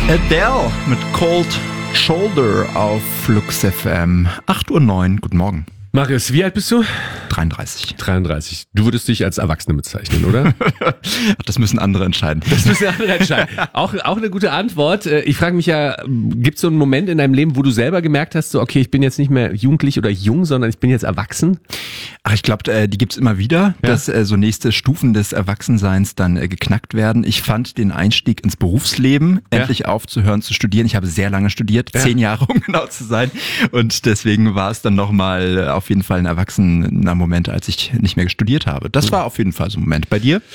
Adele mit Cold Shoulder auf Flux FM. 8:09 Uhr, guten Morgen. Marius, wie alt bist du? 33. 33. Du würdest dich als Erwachsene bezeichnen, oder? Das müssen andere entscheiden. Das müssen andere entscheiden. Auch eine gute Antwort. Ich frage mich ja, gibt es so einen Moment in deinem Leben, wo du selber gemerkt hast, so okay, ich bin jetzt nicht mehr jugendlich oder jung, sondern ich bin jetzt erwachsen? Ach, ich glaube, die gibt's immer wieder, Ja. dass so nächste Stufen des Erwachsenseins dann geknackt werden. Ich fand den Einstieg ins Berufsleben, endlich aufzuhören zu studieren. Ich habe sehr lange studiert, 10 Jahre, um genau zu sein. Und deswegen war es dann nochmal auf jeden Fall ein erwachsener Moment, als ich nicht mehr studiert habe. Das war auf jeden Fall so ein Moment. Bei dir?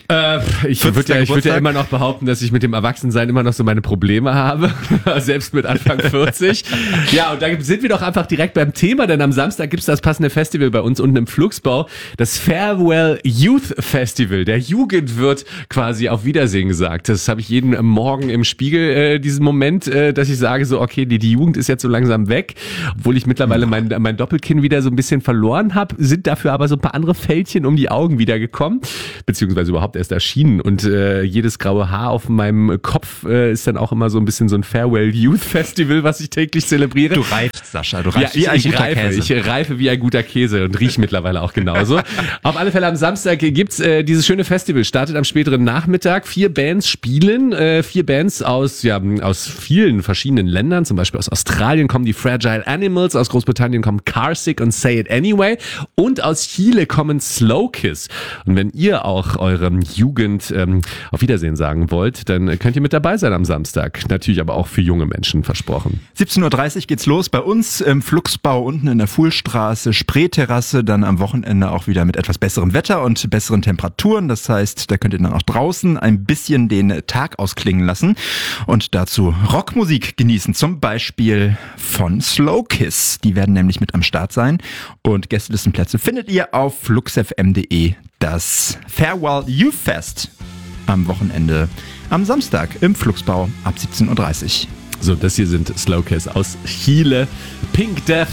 Ich würde ja immer noch behaupten, dass ich mit dem Erwachsensein immer noch so meine Probleme habe, selbst mit Anfang 40. Ja, und da sind wir doch einfach direkt beim Thema, denn am Samstag gibt's das passende Festival bei uns unten im Flugsbau, das Farewell Youth Festival. Der Jugend wird quasi auf Wiedersehen gesagt. Das habe ich jeden Morgen im Spiegel, diesen Moment, dass ich sage so, okay, die Jugend ist jetzt so langsam weg, obwohl ich mittlerweile mein Doppelkinn wieder so ein bisschen verloren habe, sind dafür aber so ein paar andere Fältchen um die Augen wieder gekommen, beziehungsweise überhaupt erst erschienen und jedes graue Haar auf meinem Kopf ist dann auch immer so ein bisschen so ein Farewell Youth Festival, was ich täglich zelebriere. Du reifst, Sascha, du reifst wie ein ich guter reife, Käse. Ich reife wie ein guter Käse und rieche mittlerweile auch genauso. Auf alle Fälle am Samstag gibt's dieses schöne Festival, startet am späteren Nachmittag. 4 Bands spielen, 4 Bands aus vielen verschiedenen Ländern, zum Beispiel aus Australien kommen die Fragile Animals, aus Großbritannien kommen Carsick und Say It Anyway und aus Chile kommen Slow Kiss. Und wenn ihr auch eure Jugend auf Wiedersehen sagen wollt, dann könnt ihr mit dabei sein am Samstag. Natürlich aber auch für junge Menschen versprochen. 17:30 Uhr geht's los bei uns im Flugsbau unten in der Fuhlstraße, Spreeterrasse, dann am Wochenende auch wieder mit etwas besserem Wetter und besseren Temperaturen. Das heißt, da könnt ihr dann auch draußen ein bisschen den Tag ausklingen lassen und dazu Rockmusik genießen, zum Beispiel von Slow Kiss. Die werden nämlich mit am Start sein und Gästelistenplätze findet ihr auf fluxfm.de. Das Farewell Youth Fest am Wochenende am Samstag im Flugsbau ab 17:30 Uhr. So, das hier sind Slow Kiss aus Chile. Pink Death.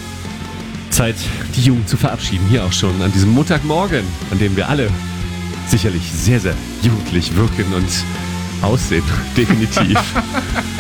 Zeit, die Jugend zu verabschieden. Hier auch schon an diesem Montagmorgen, an dem wir alle sicherlich sehr, sehr jugendlich wirken und aussehen. Definitiv.